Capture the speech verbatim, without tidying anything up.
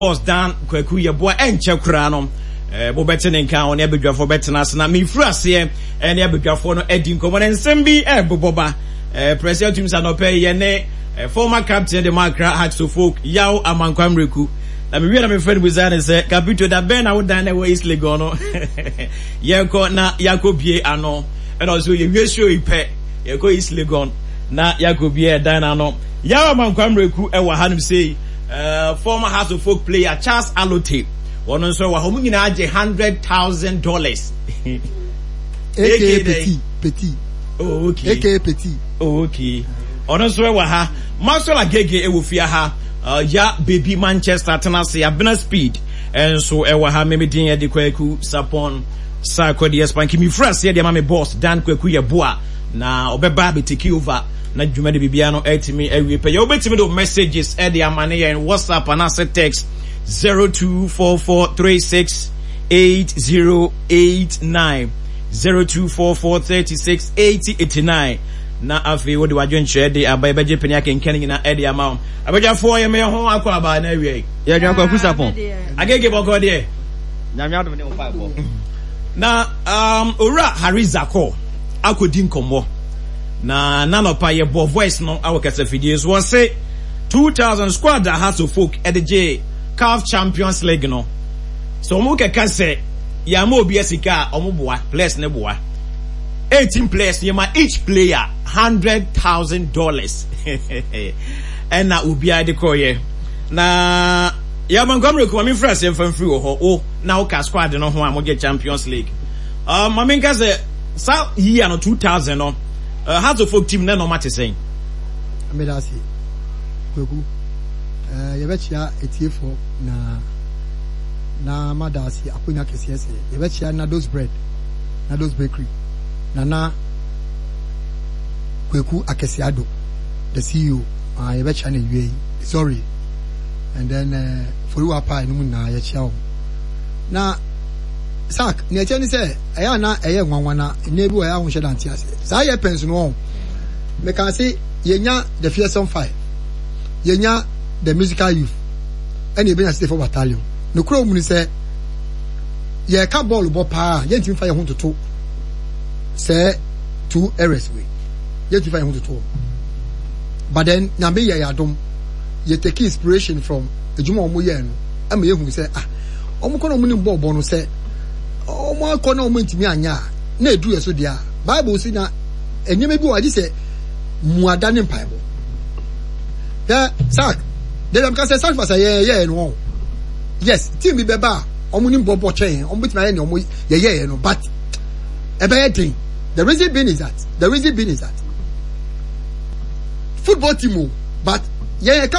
boss Dan Kwaku Yeboah enche kura no eh bo bete ne nkan on e bedwafo bete na na me fru ase e ne bedwafo no edi nkomo ne nsem bi e boboba eh president team sa no pay ye ne former captain the Accra Hearts of Oak Yaw Amankwamreku na me wi na me friend Buzane say capito da ben na wo dan na we East Legon no ye ko na Yakobie ano e no so ye wi show ipe ye ko East Legon na Yakobie dan na no Yaw Amankwamreku e wa hanum say Uh, former House of Folk player Charles Alote one nso wa homu nyina age one hundred thousand dollars A K A Petit Petit oh okay A K A Petit oh okay ono nso wa ha Maxwell Agege e wo fia ha uh, ya baby Manchester tenase abena speed enso e wa ha memedin ye de Kwaku Sapon Sakodi Espanki mi France ye de ma me boss Dan Kwaku Yeboah na obeba be take over na dwuma de bibia no etimi awie pe ya obetimi do messages e de amane ya WhatsApp and asset text zero two four four three six eight zero eight nine zero two four four three six eight eight nine na afi wo de wadwen hye de abai beje pani akenken nyina e de ama abeja fo ye me ho akwa aba na awie ya dwan Kwaku Sapon agege boko de nyame adom ne mfa bo na um ora Harizako akodi nkomo na nanopa ye bo voice no awokasa fidies was say two thousand squad that has to folk at the J C A F Champions League no so mo keka say ya ma obi asika omoboa players ne boa eighteen players ye ma each player one hundred thousand dollars and na obi ade koye na ya mankwamre ko mi frase mfam free ho o na o ka squad no ho a mo get Champions League um ma menka say sa year no two thousand no Uh, Hearts of Folk team na no match saying. Amedasi. Kwaku. Eh yebechia etiefo na na madasi akonya kesiese. Yebechia na those bread. Na those bakery. Na na Kwaku Akesiado, the C E O. Ah yebechia na yue. Sorry. And then uh, for you apa enu na yechia. Na Sak, ni ati ni say eya na eye nwanwa na nebi wa ya ho hye dante ase. Sa ye pension no. Me can say yenya the fearsome five. Yenya the musical youth. And e be na stay for battalion. No kro mu ni say ye ka ball bo pa, ye ntimi fa ye ho toto. Say two errors we. Ye ntimi fa ye ho toto. But then na be ye yadom. Ye take inspiration from ejuma omo ye no. Am ye hu say ah, omo kono mu ni ball ball no say omo akona omo ntimi anya na edu eso dia Bible si na enyeme bi wadi se muada ne mpaibo ya sak de dem ka se sak fasa ye ye no yes team bi beba omo ni bobo chen omo bitimi anya ne omo ye ye no but e be thing the reason being is that the reason being is that football team but ye